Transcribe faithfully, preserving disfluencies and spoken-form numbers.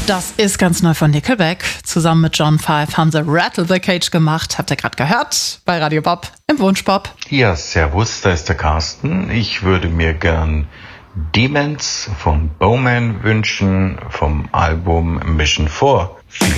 Das ist ganz neu von Nickelback. Zusammen mit John Five haben sie Rattle the Cage gemacht. Habt ihr gerade gehört? Bei Radio Bob im Wunschbob. Ja, servus, da ist der Carsten. Ich würde mir gern Demons von Bowman wünschen vom Album Mission four.